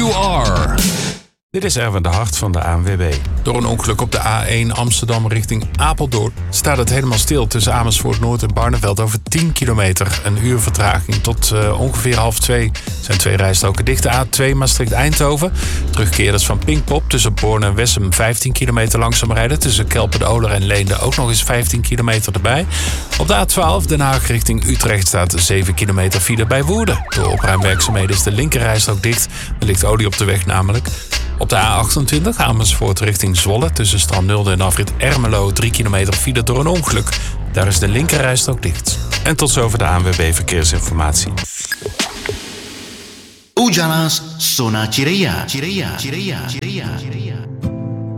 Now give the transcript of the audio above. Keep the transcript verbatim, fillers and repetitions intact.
You Are. Dit is Erwin de Hart van de A N W B. Door een ongeluk op de A één Amsterdam richting Apeldoorn staat het helemaal stil tussen Amersfoort Noord en Barneveld over tien kilometer. Een uur vertraging. Tot uh, ongeveer half twee zijn twee rijstroken dicht. De A twee Maastricht-Eindhoven. Terugkeerders van Pinkpop tussen Born en Wessem vijftien kilometer langzaam rijden. Tussen Kelpen de Oler en Leende ook nog eens vijftien kilometer erbij. Op de A twaalf Den Haag richting Utrecht staat zeven kilometer file bij Woerden. Door opruimwerkzaamheden is de linkerrijstrook dicht. Er ligt olie op de weg namelijk. Op de A achtentwintig Amersfoort richting Zwolle tussen Strand-Nulde en afrit Ermelo drie kilometer file door een ongeluk. Daar is de linkerrijstrook dicht. En tot zover de A N W B Verkeersinformatie. Ujalas Sona Cireia. Cireia. Cireia. Cireia. Cireia.